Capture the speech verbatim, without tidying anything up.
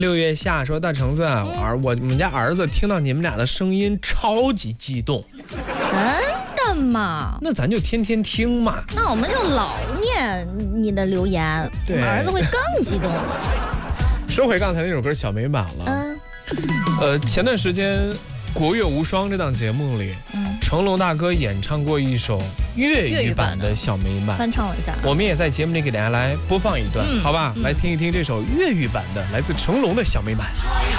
六月夏说大橙子，啊，我儿我们家儿子听到你们俩的声音超级激动。 真的吗？ 那咱就天天听嘛。 那我们就老念你的留言，我们儿子会更激动。 说回刚才那首歌《小美满》了。 嗯。 呃，前段时间《国乐无双》这档节目里，嗯，成龙大哥演唱过一首粤语版的《小美满》， 翻唱了一下。 我们也在节目里给大家来播放一段，嗯、好吧？嗯、来听一听这首粤语版的，来自成龙的《小美满》。